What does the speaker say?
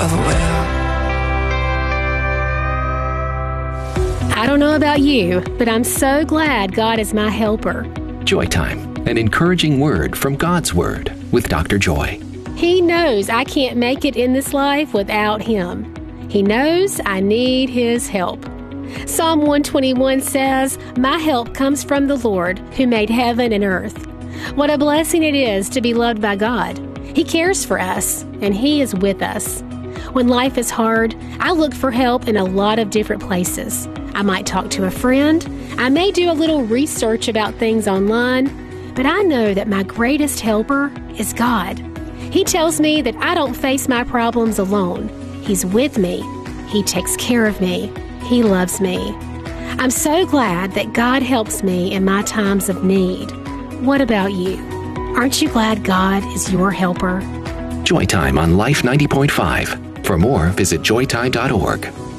of the well. I don't know about you, but I'm so glad God is my helper. Joy Time, an encouraging word from God's Word with Dr. Joy. He knows I can't make it in this life without Him. He knows I need His help. Psalm 121 says, "My help comes from the Lord who made heaven and earth." What a blessing it is to be loved by God. He cares for us, and He is with us. When life is hard, I look for help in a lot of different places. I might talk to a friend. I may do a little research about things online, but I know that my greatest helper is God. He tells me that I don't face my problems alone. He's with me. He takes care of me. He loves me. I'm so glad that God helps me in my times of need. What about you? Aren't you glad God is your helper? Joy Time on Life 90.5. For more, visit joytime.org.